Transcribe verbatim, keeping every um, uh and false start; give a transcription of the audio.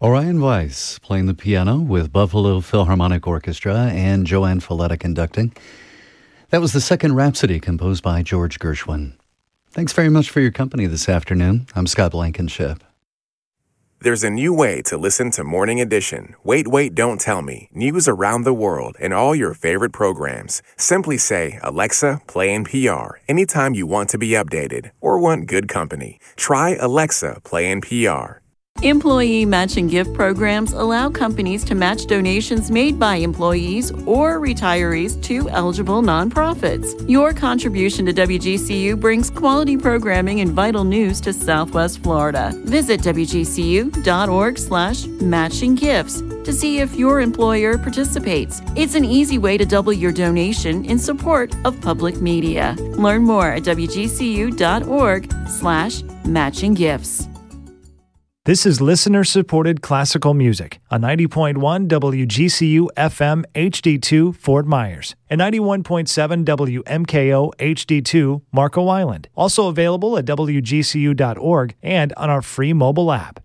Orion Weiss playing the piano with Buffalo Philharmonic Orchestra and Joanne Folletta conducting. That was the second Rhapsody composed by George Gershwin. Thanks very much for your company this afternoon. I'm Scott Blankenship. There's a new way to listen to Morning Edition. Wait, wait, don't tell me. News around the world and all your favorite programs. Simply say, Alexa, play N P R anytime you want to be updated or want good company. Try Alexa, play N P R. Employee matching gift programs allow companies to match donations made by employees or retirees to eligible nonprofits. Your contribution to W G C U brings quality programming and vital news to Southwest Florida. Visit W G C U dot org slash matching gifts to see if your employer participates. It's an easy way to double your donation in support of public media. Learn more at W G C U dot org slash matching gifts. This is listener-supported classical music on ninety point one W G C U F M H D two Fort Myers and ninety-one point seven W M K O H D two Marco Island. Also available at W G C U dot org and on our free mobile app.